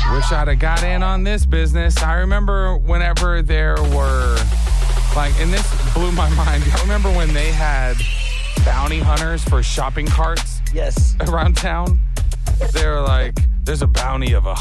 Wish I'd have got in on this business. I remember whenever there were, and this blew my mind. I remember when they had bounty hunters for shopping carts. Yes. Around town. They were like, there's a bounty of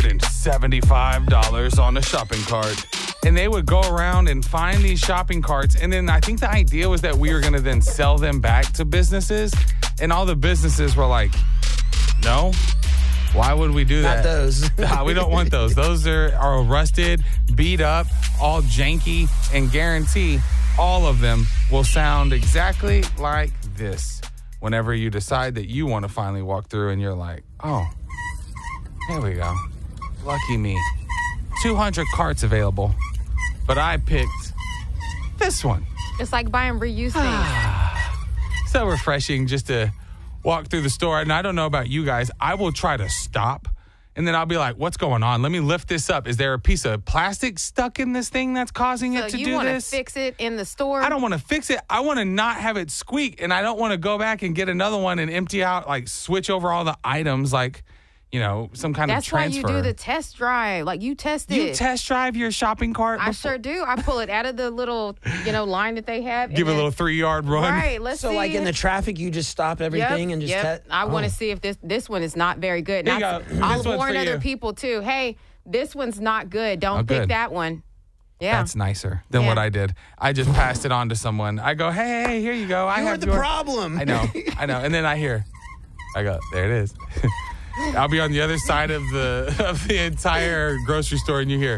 $175 on a shopping cart. And they would go around and find these shopping carts. And then I think the idea was that we were going to then sell them back to businesses. And all the businesses were like, no. Why would we do that? Not those. Nah, we don't want those. Those are rusted, beat up, all janky, and guarantee all of them will sound exactly like this whenever you decide that you want to finally walk through and you're like, oh, here we go. Lucky me. 200 carts available, but I picked this one. It's like buying reused things. So refreshing just to walk through the store. And I don't know about you guys. I will try to stop. And then I'll be like, what's going on? Let me lift this up. Is there a piece of plastic stuck in this thing that's causing it to do this? So you want to fix it in the store? I don't want to fix it. I want to not have it squeak. And I don't want to go back and get another one and empty out, switch over all the items, some kind of transfer. That's why you do the test drive. You test it. You test drive your shopping cart? I sure do. I pull it out of the little, line that they have. Give it a little 3-yard run. Right. Let's see. So in the traffic, you just stop everything and just test? I want to see if this one is not very good. There you go. I'll warn other people, too. Hey, this one's not good. Don't pick that one. Yeah. That's nicer than what I did. I just passed it on to someone. I go, hey, here you go. I have the problem. I know. And then I go, there it is. I'll be on the other side of the entire grocery store, and you hear,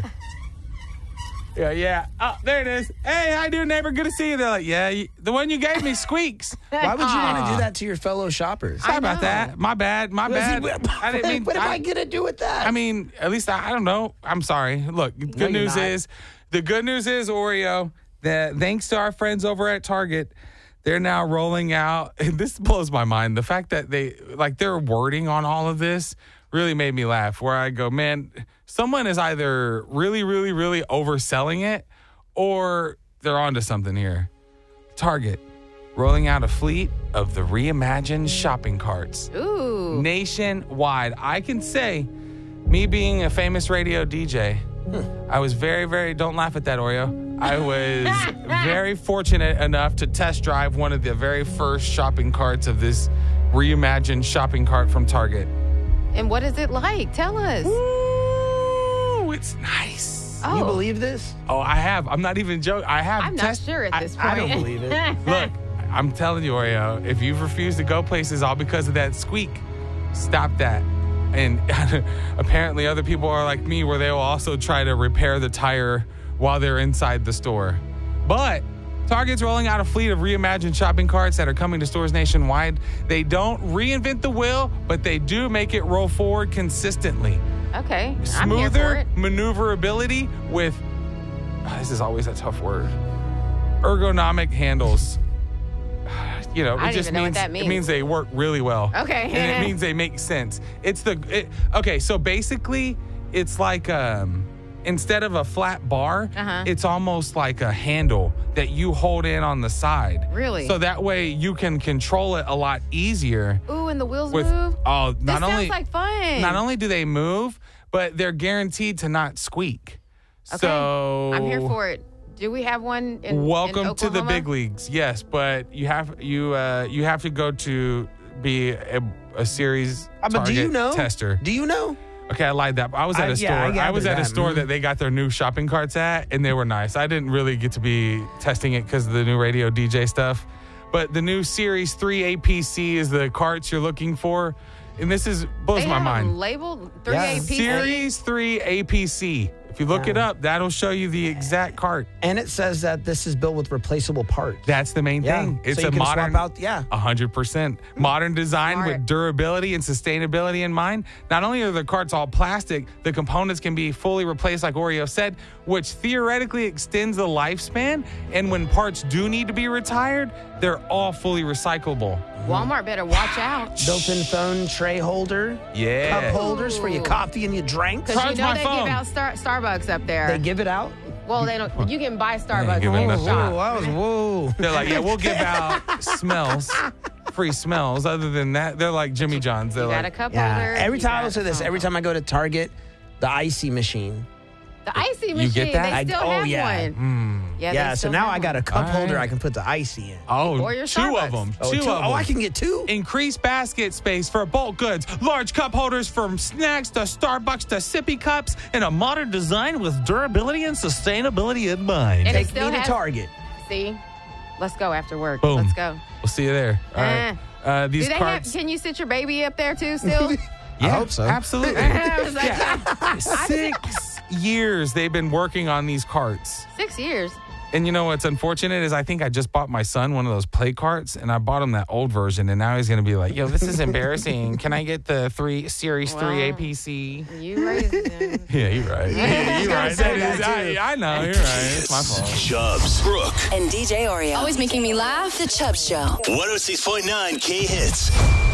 yeah. Oh, there it is. Hey, how you doing, neighbor? Good to see you. They're like, yeah, the one you gave me squeaks. Why would you want to do that to your fellow shoppers? Sorry about that. My bad. I didn't mean. What am I gonna do with that? I mean, at least I don't know. I'm sorry. Look, good news is, Oreo, that thanks to our friends over at Target, they're now rolling out, and this blows my mind. The fact that their wording on all of this really made me laugh, where I go, man, someone is either really, really, really overselling it, or they're onto something here. Target rolling out a fleet of the reimagined shopping carts. Ooh. Nationwide. I can say, me being a famous radio DJ, I was very, very, don't laugh at that, Oreo. I was very fortunate enough to test drive one of the very first shopping carts of this reimagined shopping cart from Target. And what is it like? Tell us. Ooh, it's nice. Oh. You believe this? Oh, I have. I'm not even joking. I'm not sure at this point. I don't believe it. Look, I'm telling you, Oreo, if you've refused to go places all because of that squeak, stop that. And apparently other people are like me, where they will also try to repair the tire while they're inside the store. But Target's rolling out a fleet of reimagined shopping carts that are coming to stores nationwide. They don't reinvent the wheel, but they do make it roll forward consistently. Okay, I'm here for Smoother it. maneuverability with, this is always a tough word, ergonomic handles. It just know what that means. It means they work really well. Okay. And it means they make sense. Okay, so basically it's like instead of a flat bar, it's almost like a handle that you hold in on the side. Really? So that way you can control it a lot easier. Ooh, and the wheels move? Oh, This sounds like fun. Not only do they move, but they're guaranteed to not squeak. Okay. So I'm here for it. Do we have one in welcome in to the Oklahoma? big leagues. Yes, but you have to go to be a series But do you know? tester. Do you know? Okay, I lied that. I was at a store. I was at a store that they got their new shopping carts at, and they were nice. I didn't really get to be testing it because of the new radio DJ stuff. But the new Series 3 APC is the carts you're looking for. And this blows my mind. Labeled 3 Yeah. APC. Series 3 APC. If you look it up, that'll show you the exact cart. And it says that this is built with replaceable parts. That's the main thing. It's so you a can modern, swap out, 100%. Modern design Smart. with durability and sustainability in mind. Not only are the carts all plastic, the components can be fully replaced, like Oreo said, which theoretically extends the lifespan. And when parts do need to be retired, they're all fully recyclable. Walmart better watch out. Built-in phone tray holder. Yeah. Cup holders for your coffee and your drinks. Because Charge you know my they phone. give out Starbucks up there. They give it out? Well, they don't. You can buy Starbucks giving in the nothing. shop. Whoa. They're like, yeah, we'll give out free smells. Other than that, they're like Jimmy John's. They're You got a like, cup holder. Every you time I got say this, a every time I go to Target, The icy machine. The icy machine. get that? They still have one. Yeah, so now I got a cup holder I can put the icy in. Oh, Or your 2 of Starbucks. them. Oh, 2 two? of them. Oh, I can get 2? Increased basket space for bulk goods, large cup holders from snacks to Starbucks to sippy cups, and a modern design with durability and sustainability in mind. And it Take still me to has- Target. See? Let's go after work. Boom. Let's go. We'll see you there. All right. These Do they carts. can you sit your baby up there too still? Yeah, I hope so. Absolutely. I was like, 6 years they've been working on these carts. 6 years. And you know what's unfortunate is I think I just bought my son one of those play carts, and I bought him that old version, and now he's going to be like, yo, this is embarrassing. Can I get the Series 3 APC? You raised him. Yeah, you're right. You're right. I know, you're right. It's my fault. Chubbs, Brooke, And DJ Oreo. Always making me laugh. The Chubbs Show. 106.9 K Hits.